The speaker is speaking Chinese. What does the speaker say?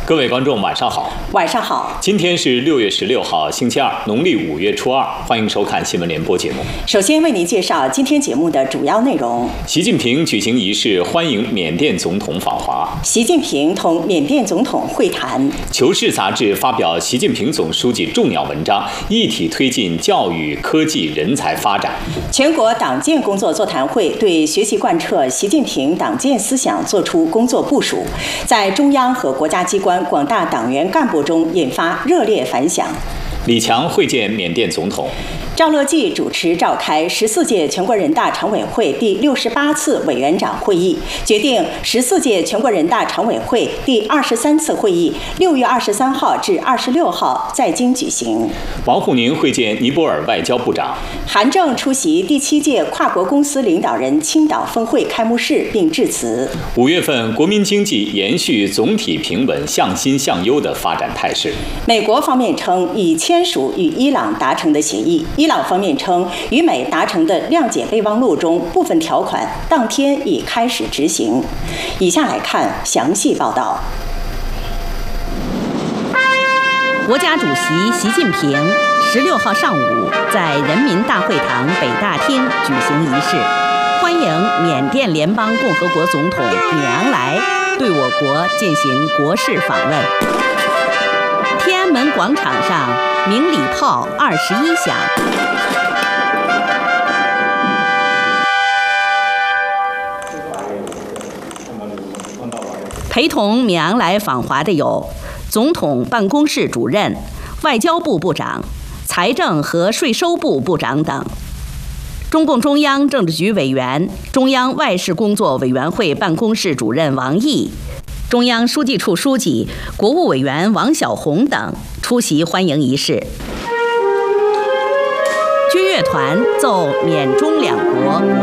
各位观众，晚上好。 晚上好。 今天是6月16号，星期二，农历5月初2。欢迎收看新闻联播节目。 首先为您介绍今天节目的主要内容： 习近平举行仪式欢迎缅甸总统访华； 习近平同缅甸总统会谈； 求是杂志发表习近平总书记重要文章，一体推进教育、科技、人才发展； 全国党建工作座谈会对学习贯彻习近平党建思想作出工作部署，在中央和国家机关广大党员干部中引发热烈反响。 李强会见缅甸总统。 赵乐际主持召开14届全国人大常委会第68次委员长会议，决定14届全国人大常委会第23次会议6月23号至26号在京举行。 王沪宁会见尼泊尔外交部长。 韩正出席第7届跨国公司领导人青岛峰会开幕式并致辞。 5月份，国民经济延续总体平稳、向新向优的发展态势。 美国方面称已签署与伊朗达成的协议，伊朗方面称与美达成的谅解备忘录中部分条款当天已开始执行。以下来看详细报道。 国家主席习近平16号上午在人民大会堂北大厅举行仪式，欢迎缅甸联邦共和国总统敏昂莱对我国进行国事访问。天安门广场上鸣礼炮21响。陪同敏昂莱访华的有总统办公室主任、外交部部长、财政和税收部部长等。中共中央政治局委员、中央外事工作委员会办公室主任王毅、中央书记处书记、国务委员王晓红等出席欢迎仪式。军乐团奏缅中两国国